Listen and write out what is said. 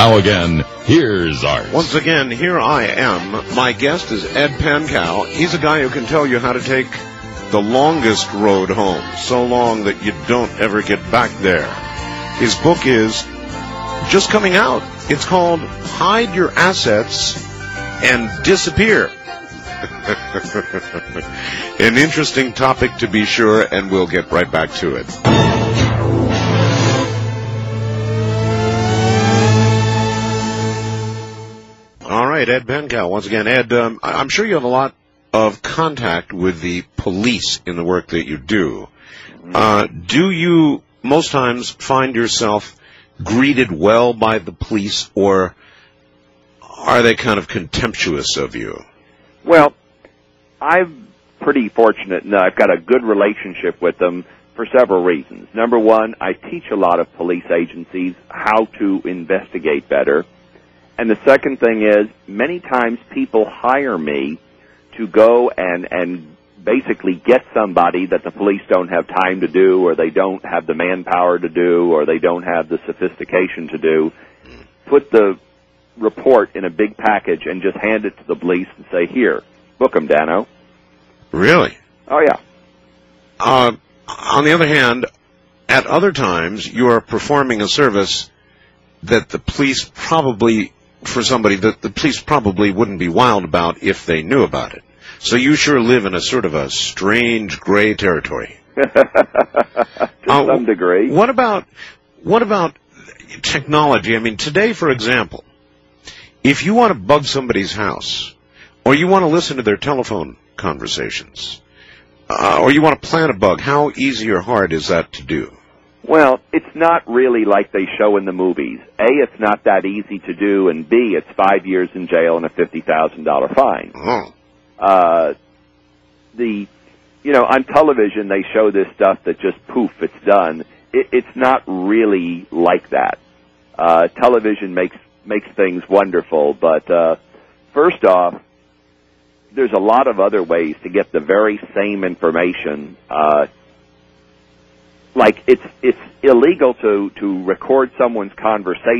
Now again, here's Art. Once again, here I am. My guest is Ed Pankow. He's a guy who can tell you how to take the longest road home, so long that you don't ever get back there. His book is just coming out. It's called Hide Your Assets and Disappear. An interesting topic to be sure, and we'll get right back to it. All right, Ed Pankow, once again. Ed, I'm sure you have a lot of contact with the police in the work that you do. Do you most times find yourself greeted well by the police, or are they kind of contemptuous of you? Well, I'm pretty fortunate, and I've got a good relationship with them for several reasons. Number one, I teach a lot of police agencies how to investigate better. And the second thing is, many times people hire me to go and basically get somebody that the police don't have time to do, or they don't have the manpower to do, or they don't have the sophistication to do, put the report in a big package and just hand it to the police and say, here, book them, Dano. Really? Oh, yeah. On the other hand, at other times, you are performing a service that the police probably, for somebody that the police probably wouldn't be wild about if they knew about it. So you sure live in a sort of a strange gray territory. To some degree. What about technology? I mean, today, for example, if you want to bug somebody's house, or you want to listen to their telephone conversations, or you want to plant a bug, how easy or hard is that to do? Well, it's not really like they show in the movies. A, it's not that easy to do, and B, it's 5 years in jail and a $50,000 fine. Oh. On television they show this stuff that just poof, it's done. It's not really like that. Television makes things wonderful, but first off, there's a lot of other ways to get the very same information. Like it's illegal to record someone's conversation